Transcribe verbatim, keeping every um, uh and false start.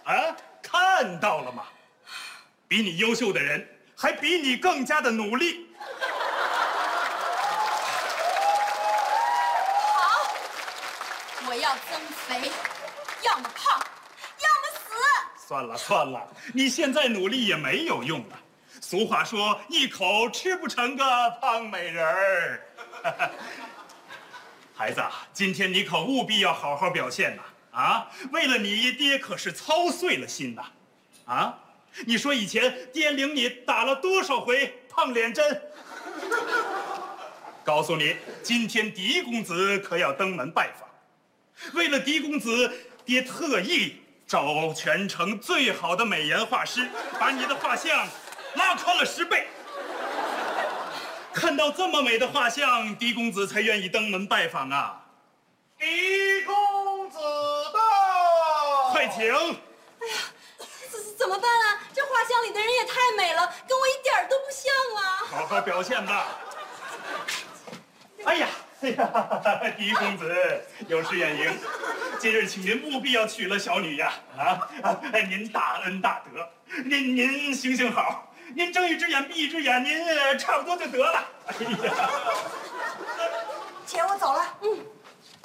啊，看到了吗？比你优秀的人，还比你更加的努力。 好，我要增肥，要么胖，要么死。 算了算了，你现在努力也没有用了。俗话说，一口吃不成个胖美人儿。孩子，今天你可务必要好好表现呐！啊，为了你，爹可是操碎了心呐！啊，你说以前爹领你打了多少回胖脸针？告诉你，今天狄公子可要登门拜访。为了狄公子，爹特意找全城最好的美颜画师，把你的画像拉宽了十倍。看到这么美的画像，狄公子才愿意登门拜访啊！ 狄公子到， 快请！ 哎呀，怎怎么办啊？这画像里的人也太美了，跟我一点儿都不像啊！ 好好表现吧。哎呀，哎呀，狄公子有失远迎，今日请您务必要娶了小女呀！啊，哎，您大恩大德，您您行行好。您睁一只眼闭一只眼，您差不多就得了。哎呀， 姐，我走了。 嗯。